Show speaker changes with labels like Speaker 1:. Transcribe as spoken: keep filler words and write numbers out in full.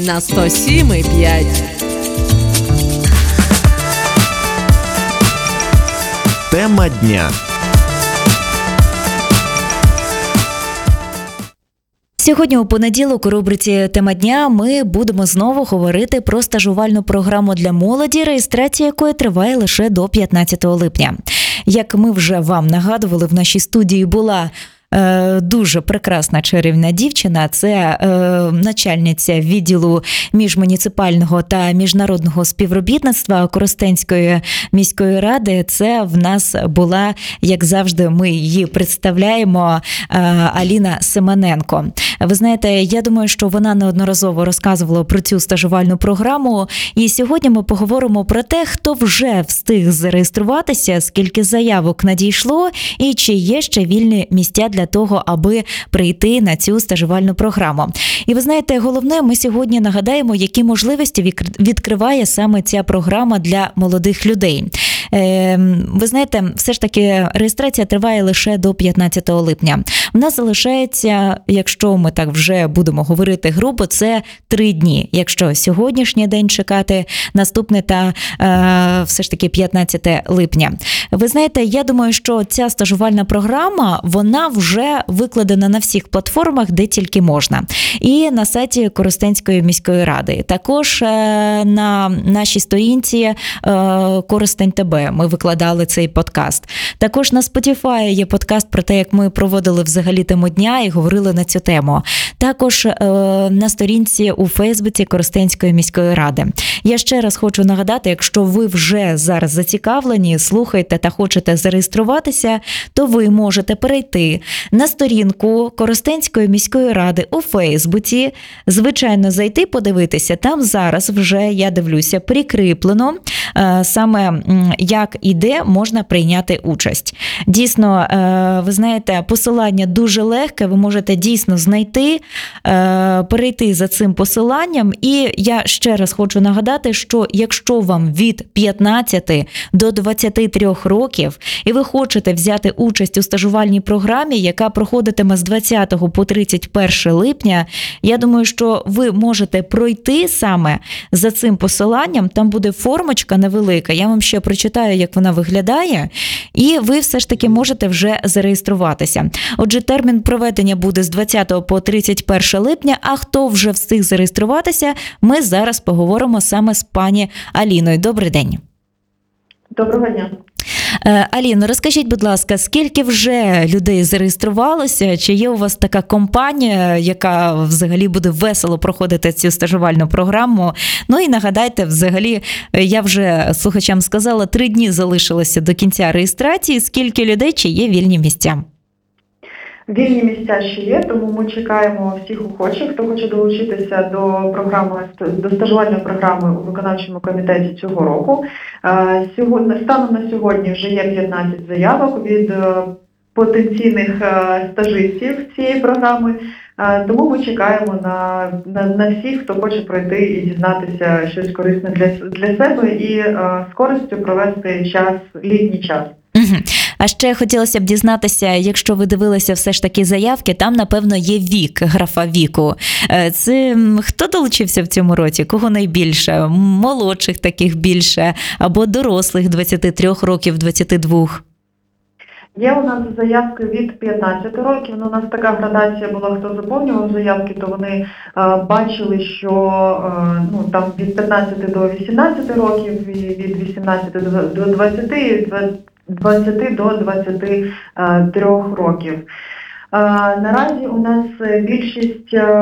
Speaker 1: На сто сім і п'ять.
Speaker 2: Тема дня.
Speaker 3: Сьогодні у понеділок у рубриці «Тема дня» ми будемо знову говорити про стажувальну програму для молоді, реєстрація якої триває лише до п'ятнадцятого липня. Як ми вже вам нагадували, в нашій студії була дуже прекрасна чарівна дівчина. Це е, начальниця відділу міжмуніципального та міжнародного співробітництва Коростенської міської ради. Це в нас була, як завжди, ми її представляємо, е, Аліна Семененко. Ви знаєте, я думаю, що вона неодноразово розказувала про цю стажувальну програму. І сьогодні ми поговоримо про те, хто вже встиг зареєструватися, скільки заявок надійшло і чи є ще вільні місця для для того, аби прийти на цю стажувальну програму. І ви знаєте, головне, ми сьогодні нагадаємо, які можливості відкриває саме ця програма для молодих людей. Ви знаєте, все ж таки реєстрація триває лише до п'ятнадцятого липня. В нас залишається, якщо ми так вже будемо говорити грубо, це три дні. Якщо сьогоднішній день чекати, наступний та е, все ж таки п'ятнадцятого липня. Ви знаєте, я думаю, що ця стажувальна програма, вона вже викладена на всіх платформах, де тільки можна. І на сайті Коростенської міської ради. Також е, на нашій сторінці е, Коростень ТБ ми викладали цей подкаст. Також на Spotify є подкаст про те, як ми проводили взагалі тему дня і говорили на цю тему. Також е, на сторінці у Фейсбуці Коростенської міської ради. Я ще раз хочу нагадати, якщо ви вже зараз зацікавлені, слухаєте та хочете зареєструватися, то ви можете перейти на сторінку Коростенської міської ради у Фейсбуці, звичайно, зайти, подивитися. Там зараз вже, я дивлюся, прикріплено е, саме як і де можна прийняти участь. Дійсно, е, ви знаєте, посилання дуже легке, ви можете дійсно знайти, е, перейти за цим посиланням. І я ще раз хочу нагадати, що якщо вам від п'ятнадцяти до двадцяти трьох років і ви хочете взяти участь у стажувальній програмі, яка проходитиме з двадцятого по тридцять перше липня, я думаю, що ви можете пройти саме за цим посиланням, там буде формочка невелика, я вам ще прочитаю, як вона виглядає, і ви все ж таки можете вже зареєструватися. Отже, термін проведення буде з двадцятого по тридцять перше липня, а хто вже встиг зареєструватися, ми зараз поговоримо саме з пані Аліною. Добрий день.
Speaker 4: Доброго дня.
Speaker 3: Аліно, розкажіть, будь ласка, скільки вже людей зареєструвалося? Чи є у вас така компанія, яка взагалі буде весело проходити цю стажувальну програму? Ну і нагадайте, взагалі, я вже слухачам сказала, три дні залишилося до кінця реєстрації. Скільки людей, чи є вільні місця?
Speaker 4: Вільні місця ще є, тому ми чекаємо всіх охочих, хто хоче долучитися до програми, до стажувальної програми у виконавчому комітеті цього року. Сьогодні, станом на сьогодні вже є п'ятнадцять заявок від потенційних стажистів цієї програми, тому ми чекаємо на, на, на всіх, хто хоче пройти і дізнатися щось корисне для, для себе і з користю провести час, літній час.
Speaker 3: Угу. А ще хотілося б дізнатися, якщо ви дивилися все ж таки заявки, там, напевно, є вік, графа віку. Це хто долучився в цьому році? Кого найбільше? Молодших таких більше? Або дорослих двадцяти трьох років, двадцяти двох?
Speaker 4: Є у нас заявки від п'ятнадцяти років, ну, у нас така градація була, хто заповнював заявки, то вони е, бачили, що е, ну, там від п'ятнадцяти до вісімнадцяти років, від вісімнадцяти до двадцяти, від двадцяти до двадцяти трьох років. Е, наразі у нас більшість